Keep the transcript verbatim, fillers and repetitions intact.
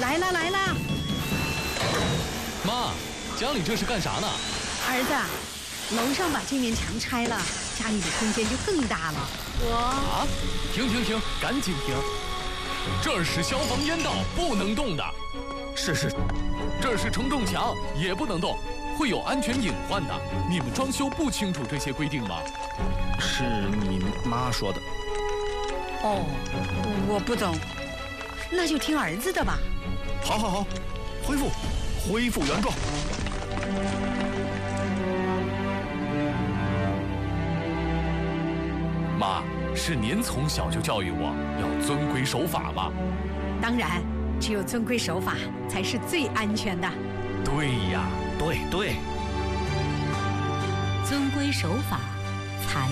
来啦来啦！ 妈，家里这是干啥呢？ 儿子，楼上把这面墙拆了，家里的空间就更大了。我啊！停停停，赶紧停！这儿是消防烟道，不能动的。 是是， 这儿是承重墙，也不能动，会有安全隐患的。你们装修不清楚这些规定吗？ 是你妈说的。 哦，我不懂，那就听儿子的吧。 好好好，恢复，恢复原状。 妈，是您从小就教育我要遵规守法吧？ 当然，只有遵规守法才是最安全的。 对呀， 对对， 遵规守法才